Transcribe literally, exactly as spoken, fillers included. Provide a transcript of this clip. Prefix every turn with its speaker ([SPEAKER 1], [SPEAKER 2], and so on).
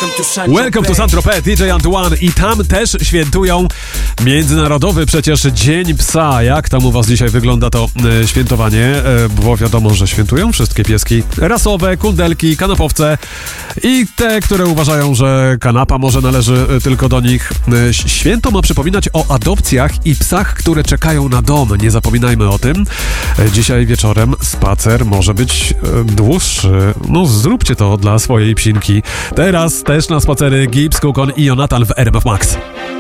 [SPEAKER 1] Welcome to Saint-Tropez, D J Antoine i tam też świętują Międzynarodowy przecież Dzień Psa. Jak tam u was dzisiaj wygląda to e, świętowanie? E, bo wiadomo, że świętują wszystkie pieski rasowe, kundelki, kanapowce i te, które uważają, że kanapa może należy e, tylko do nich. E, święto ma przypominać o adopcjach i psach, które czekają na dom. Nie zapominajmy o tym. E, dzisiaj wieczorem spacer może być e, dłuższy. No zróbcie to dla swojej psinki. Teraz też na spacery Gibbs, Kukon i Jonathan w R M F Max.